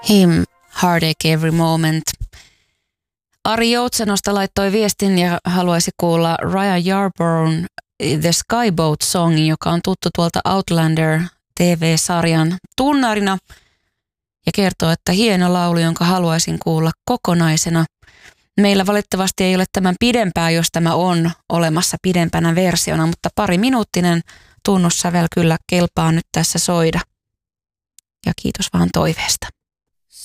Him, Heartache Every Moment. Ari Joutsenosta laittoi viestin ja haluaisi kuulla Ryan Yarbroughin The Skyboat Songin, joka on tuttu tuolta Outlander TV-sarjan tunnarina. Ja kertoo, että hieno laulu, jonka haluaisin kuulla kokonaisena. Meillä valitettavasti ei ole tämän pidempää, jos tämä on olemassa pidempänä versiona, mutta 2-minuuttinen tunnussävel kyllä kelpaa nyt tässä soida. Ja kiitos vaan toiveesta.